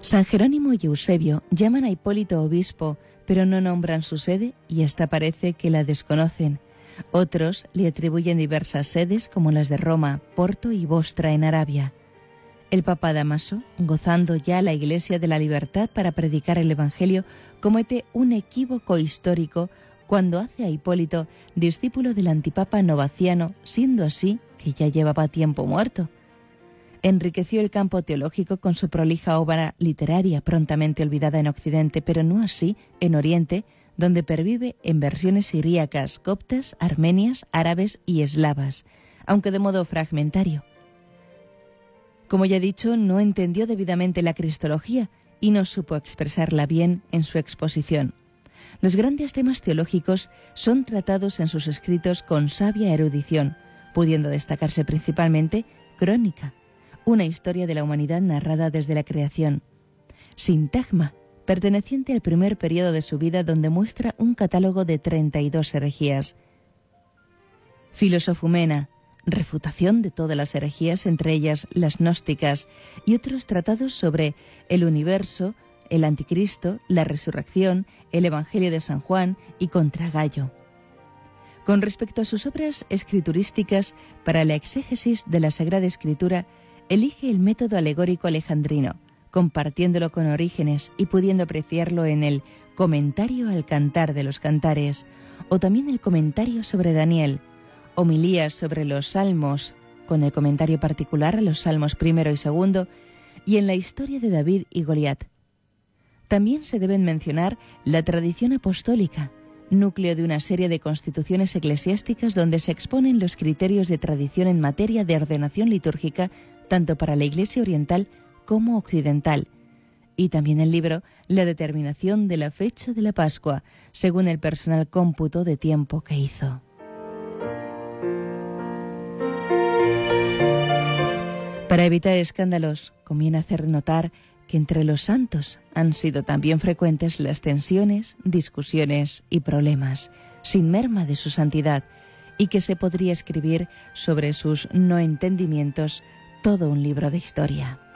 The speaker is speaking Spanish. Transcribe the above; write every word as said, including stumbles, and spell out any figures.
San Jerónimo y Eusebio llaman a Hipólito obispo, pero no nombran su sede y hasta parece que la desconocen. Otros le atribuyen diversas sedes como las de Roma, Porto y Bostra en Arabia. El Papa Dámaso, gozando ya la Iglesia de la libertad para predicar el Evangelio, comete un equívoco histórico cuando hace a Hipólito discípulo del antipapa Novaciano, siendo así que ya llevaba tiempo muerto. Enriqueció el campo teológico con su prolija obra literaria, prontamente olvidada en Occidente, pero no así en Oriente, donde pervive en versiones siríacas, coptas, armenias, árabes y eslavas, aunque de modo fragmentario. Como ya he dicho, no entendió debidamente la cristología y no supo expresarla bien en su exposición. Los grandes temas teológicos son tratados en sus escritos con sabia erudición, pudiendo destacarse principalmente Crónica, una historia de la humanidad narrada desde la creación. Sintagma, perteneciente al primer periodo de su vida, donde muestra un catálogo de treinta y dos herejías. Filosofumena, refutación de todas las herejías, entre ellas las gnósticas, y otros tratados sobre el universo, el anticristo, la resurrección, el Evangelio de San Juan y contra Gallo. Con respecto a sus obras escriturísticas para la exégesis de la Sagrada Escritura, elige el método alegórico alejandrino, compartiéndolo con Orígenes y pudiendo apreciarlo en el Comentario al Cantar de los Cantares, o también el Comentario sobre Daniel, homilías sobre los Salmos, con el comentario particular a los Salmos primero y segundo, y en la historia de David y Goliat. También se deben mencionar la tradición apostólica, núcleo de una serie de constituciones eclesiásticas donde se exponen los criterios de tradición en materia de ordenación litúrgica, tanto para la Iglesia oriental como occidental, y también el libro La determinación de la fecha de la Pascua, según el personal cómputo de tiempo que hizo. Para evitar escándalos, conviene hacer notar que entre los santos han sido también frecuentes las tensiones, discusiones y problemas, sin merma de su santidad, y que se podría escribir sobre sus no entendimientos todo un libro de historia.